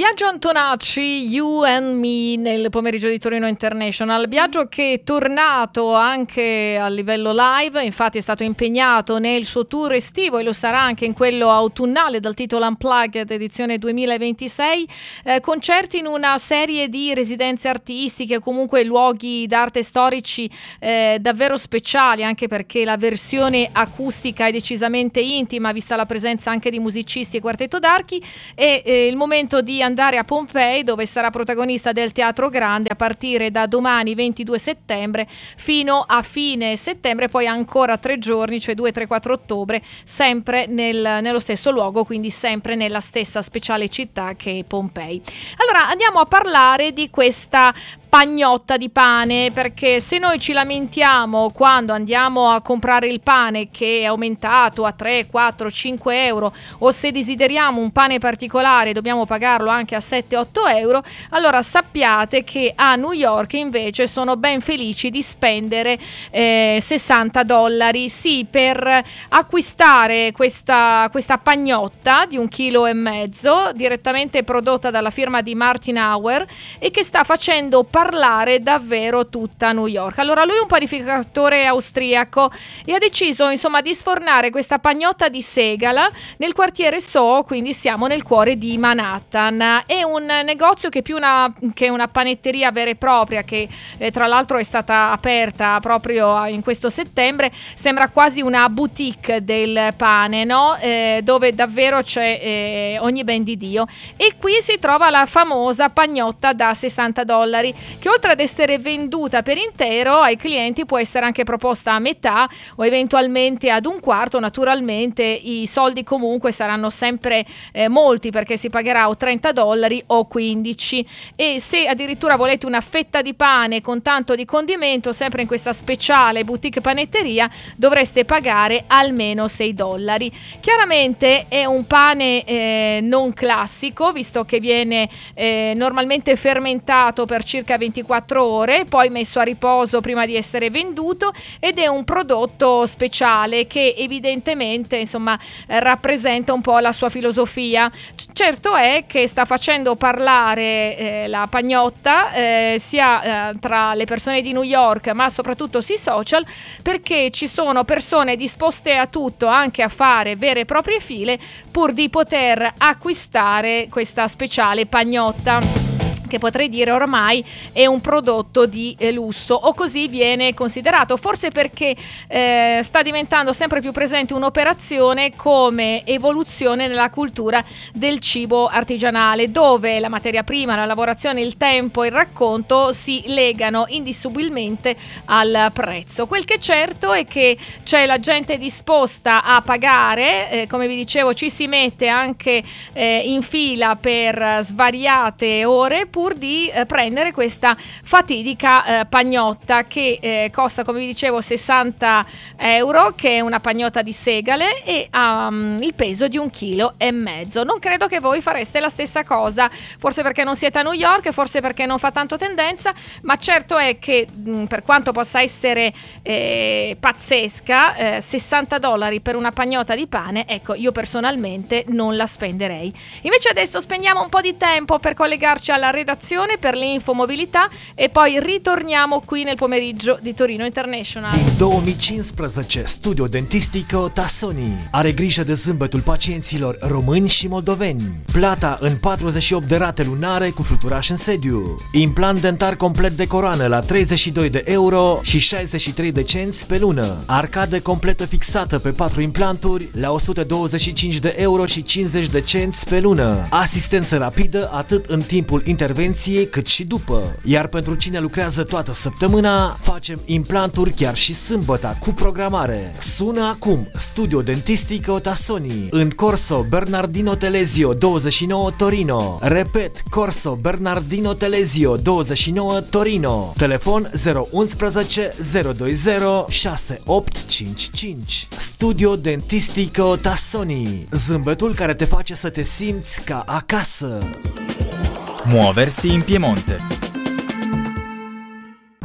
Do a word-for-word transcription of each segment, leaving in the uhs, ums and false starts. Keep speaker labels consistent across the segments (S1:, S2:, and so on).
S1: Biagio Antonacci, You and Me, nel pomeriggio di Torino International. Biagio che è tornato anche a livello live, infatti è stato impegnato nel suo tour estivo e lo sarà anche in quello autunnale dal titolo Unplugged edizione duemilaventisei, eh, concerti in una serie di residenze artistiche o comunque luoghi d'arte storici eh, davvero speciali, anche perché la versione acustica è decisamente intima, vista la presenza anche di musicisti e quartetto d'archi. E eh, il momento di andare a Pompei, dove sarà protagonista del Teatro Grande a partire da domani ventidue settembre fino a fine settembre, poi ancora tre giorni, cioè due, tre, quattro ottobre, sempre nel, nello stesso luogo, quindi sempre nella stessa speciale città che è Pompei. Allora andiamo a parlare di questa pagnotta di pane, perché se noi ci lamentiamo quando andiamo a comprare il pane che è aumentato a tre, quattro, cinque euro, o se desideriamo un pane particolare dobbiamo pagarlo anche a sette, otto euro, allora sappiate che a New York invece sono ben felici di spendere eh, sessanta dollari, sì, per acquistare questa, questa pagnotta di un chilo e mezzo direttamente prodotta dalla firma di Martin Auer e che sta facendo parlare davvero tutta New York. Allora lui è un panificatore austriaco e ha deciso insomma di sfornare questa pagnotta di segala nel quartiere Soho, quindi siamo nel cuore di Manhattan. È un negozio che è più una, che una panetteria vera e propria, che eh, tra l'altro è stata aperta proprio in questo settembre, sembra quasi una boutique del pane, no? Eh, dove davvero c'è eh, ogni ben di Dio. E qui si trova la famosa pagnotta da sessanta dollari, che oltre ad essere venduta per intero ai clienti può essere anche proposta a metà o eventualmente ad un quarto. Naturalmente i soldi comunque saranno sempre eh, molti, perché si pagherà o trenta dollari o quindici, e se addirittura volete una fetta di pane con tanto di condimento, sempre in questa speciale boutique panetteria, dovreste pagare almeno sei dollari. Chiaramente è un pane eh, non classico, visto che viene eh, normalmente fermentato per circa ventiquattro ore, poi messo a riposo prima di essere venduto, ed è un prodotto speciale che evidentemente insomma eh, rappresenta un po' la sua filosofia. C- certo è che sta facendo parlare eh, la pagnotta eh, sia eh, tra le persone di New York, ma soprattutto sui social, perché ci sono persone disposte a tutto, anche a fare vere e proprie file, pur di poter acquistare questa speciale pagnotta, che potrei dire ormai è un prodotto di eh, lusso, o così viene considerato, forse perché eh, sta diventando sempre più presente un'operazione come evoluzione nella cultura del cibo artigianale, dove la materia prima, la lavorazione, il tempo e il racconto si legano indissolubilmente al prezzo. Quel che è certo è che c'è la gente disposta a pagare, eh, come vi dicevo ci si mette anche eh, in fila per svariate ore pur di eh, prendere questa fatidica eh, pagnotta che eh, costa, come vi dicevo, sessanta euro, che è una pagnotta di segale e ha um, il peso di un chilo e mezzo. Non credo che voi fareste la stessa cosa, forse perché non siete a New York, forse perché non fa tanto tendenza, ma certo è che mh, per quanto possa essere eh, pazzesca, eh, sessanta dollari per una pagnotta di pane, ecco, io personalmente non la spenderei. Invece adesso spendiamo un po' di tempo per collegarci alla redazione per le info mobilità e poi ritorniamo qui nel pomeriggio di Torino International.
S2: Din două mii cincisprezece, Studio Dentistico Tassoni are grijă de zâmbetul pacienților români și moldoveni. Plata în patruzeci și opt de rate lunare cu fluturaș în sediu. Implant dentar complet de coroană la treizeci și doi de euro și șaizeci și trei de cenți pe lună. Arcadă completă fixată pe patru implanturi la o sută douăzeci și cinci de euro și cincizeci de cenți pe lună. Asistență rapidă atât în timpul intervenției cât și după. Iar pentru cine lucrează toată săptămâna, facem implanturi chiar și sâmbătă cu programare. Sună acum Studio Dentistico Tassoni în Corso Bernardino Telezio douăzeci și nouă Torino. Repet, Corso Bernardino Telezio douăzeci și nouă Torino. Telefon zero unsprezece zero douăzeci șase opt cinci cinci. Studio Dentistico Tassoni. Zâmbetul care te face să te simți ca acasă.
S3: Muoversi in Piemonte.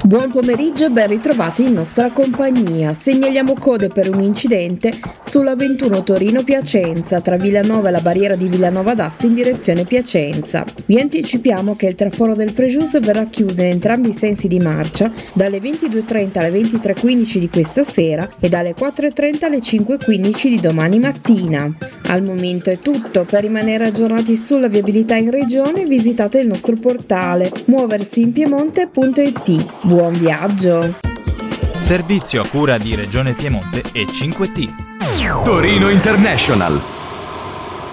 S3: Buon pomeriggio e ben ritrovati in nostra compagnia. Segnaliamo code per un incidente sulla ventuno Torino-Piacenza tra Villanova e la barriera di Villanova d'Asti in direzione Piacenza. Vi anticipiamo che il traforo del Frejus verrà chiuso in entrambi i sensi di marcia dalle ventidue e trenta alle ventitré e quindici di questa sera e dalle quattro e trenta alle cinque e quindici di domani mattina. Al momento è tutto. Per rimanere aggiornati sulla viabilità in regione visitate il nostro portale muoversiinpiemonte punto it. Buon viaggio!
S4: Servizio a cura di Regione Piemonte e cinque T.
S5: Torino International.